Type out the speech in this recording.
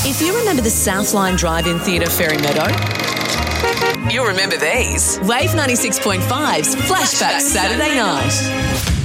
If you remember the Southline Drive-In Theatre, Ferry Meadow, you'll remember these. Wave 96.5's Flashback Saturday Night.